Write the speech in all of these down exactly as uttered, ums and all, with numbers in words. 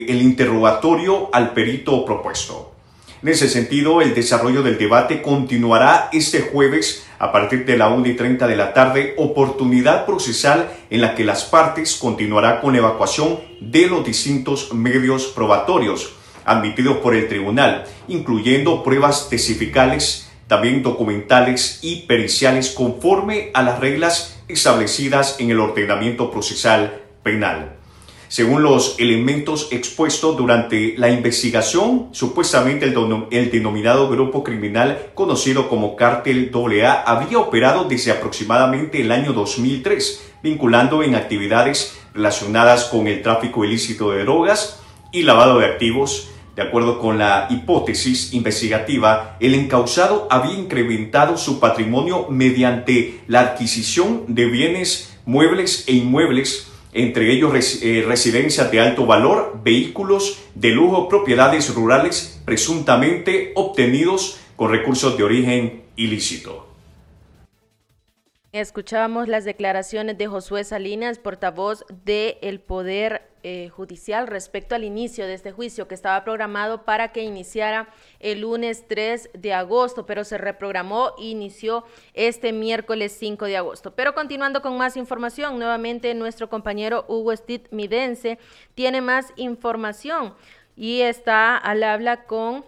el interrogatorio al perito propuesto. En ese sentido, el desarrollo del debate continuará este jueves a partir de la una y treinta de la tarde, oportunidad procesal en la que las partes continuarán con la evacuación de los distintos medios probatorios admitidos por el tribunal, incluyendo pruebas testificales, también documentales y periciales conforme a las reglas establecidas en el ordenamiento procesal penal. Según los elementos expuestos durante la investigación, supuestamente el, el denominado grupo criminal conocido como Cártel doble A había operado desde aproximadamente el año dos mil tres, vinculando en actividades relacionadas con el tráfico ilícito de drogas y lavado de activos. De acuerdo con la hipótesis investigativa, el encausado había incrementado su patrimonio mediante la adquisición de bienes muebles e inmuebles, entre ellos res, eh, residencias de alto valor, vehículos de lujo, propiedades rurales presuntamente obtenidos con recursos de origen ilícito. Escuchábamos las declaraciones de Josué Salinas, portavoz del Poder eh, Judicial, respecto al inicio de este juicio que estaba programado para que iniciara el lunes tres de agosto, pero se reprogramó e inició este miércoles cinco de agosto. Pero continuando con más información, nuevamente nuestro compañero Hugo Estathmidense tiene más información y está al habla con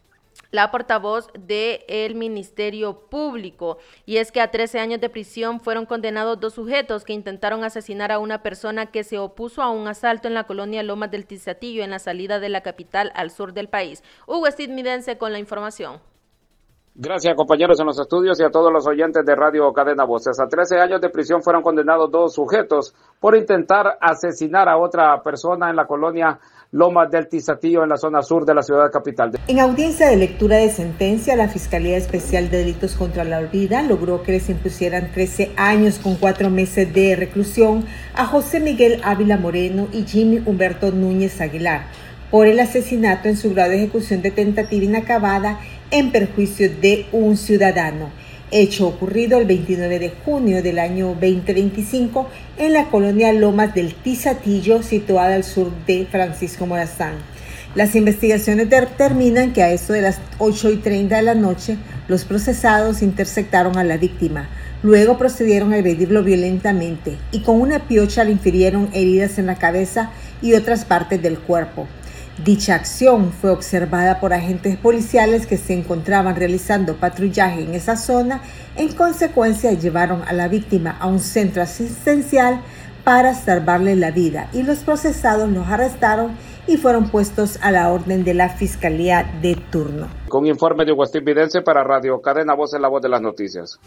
la portavoz del Ministerio Público, y es que a trece años de prisión fueron condenados dos sujetos que intentaron asesinar a una persona que se opuso a un asalto en la colonia Lomas del Tizatillo, en la salida de la capital al sur del país. Hugo Estathmidense con la información. Gracias, compañeros en los estudios y a todos los oyentes de Radio Cadena Voces. A trece años de prisión fueron condenados dos sujetos por intentar asesinar a otra persona en la colonia Lomas del Tizatillo, en la zona sur de la ciudad capital. En audiencia de lectura de sentencia, la Fiscalía Especial de Delitos contra la Vida logró que les impusieran trece años con cuatro meses de reclusión a José Miguel Ávila Moreno y Jimmy Humberto Núñez Aguilar por el asesinato en su grado de ejecución de tentativa inacabada en perjuicio de un ciudadano, hecho ocurrido el veintinueve de junio del año veinte veinticinco en la colonia Lomas del Tizatillo, situada al sur de Francisco Morazán. Las investigaciones determinan que a eso de las ocho y treinta de la noche, los procesados interceptaron a la víctima. Luego procedieron a agredirlo violentamente y con una piocha le infirieron heridas en la cabeza y otras partes del cuerpo. Dicha acción fue observada por agentes policiales que se encontraban realizando patrullaje en esa zona. En consecuencia, llevaron a la víctima a un centro asistencial para salvarle la vida y los procesados los arrestaron y fueron puestos a la orden de la Fiscalía de turno. Con informe de Hugo Estathmidense para Radio Cadena Voces, la voz de las noticias.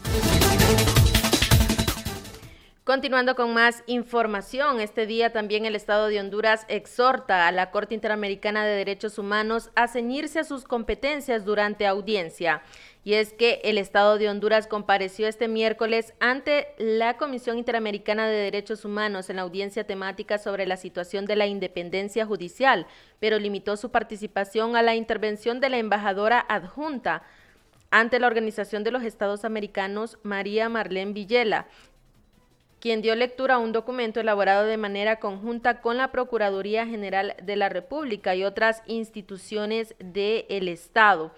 Continuando con más información, este día también el Estado de Honduras exhorta a la Corte Interamericana de Derechos Humanos a ceñirse a sus competencias durante audiencia. Y es que el Estado de Honduras compareció este miércoles ante la Comisión Interamericana de Derechos Humanos en la audiencia temática sobre la situación de la independencia judicial, pero limitó su participación a la intervención de la embajadora adjunta ante la Organización de los Estados Americanos, María Marlene Villela, quien dio lectura a un documento elaborado de manera conjunta con la Procuraduría General de la República y otras instituciones del Estado.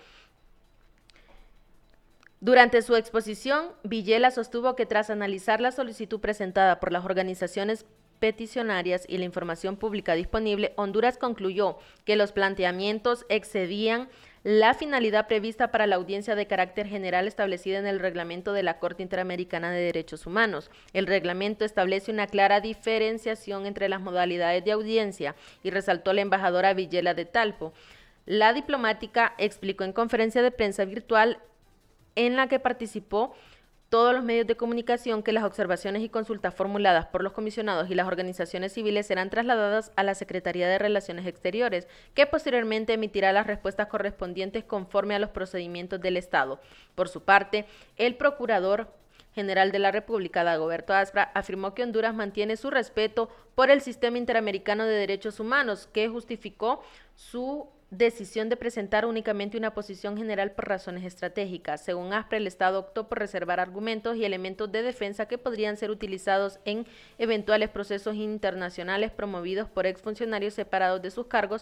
Durante su exposición, Villela sostuvo que tras analizar la solicitud presentada por las organizaciones peticionarias y la información pública disponible, Honduras concluyó que los planteamientos excedían la finalidad prevista para la audiencia de carácter general establecida en el reglamento de la Corte Interamericana de Derechos Humanos. El reglamento establece una clara diferenciación entre las modalidades de audiencia y resaltó la embajadora Villela de Talpo. La diplomática explicó en conferencia de prensa virtual en la que participó todos los medios de comunicación que las observaciones y consultas formuladas por los comisionados y las organizaciones civiles serán trasladadas a la Secretaría de Relaciones Exteriores, que posteriormente emitirá las respuestas correspondientes conforme a los procedimientos del Estado. Por su parte, el Procurador General de la República, Dagoberto Aspra, afirmó que Honduras mantiene su respeto por el sistema interamericano de derechos humanos, que justificó su decisión de presentar únicamente una posición general por razones estratégicas. Según ASPRE, el Estado optó por reservar argumentos y elementos de defensa que podrían ser utilizados en eventuales procesos internacionales promovidos por exfuncionarios separados de sus cargos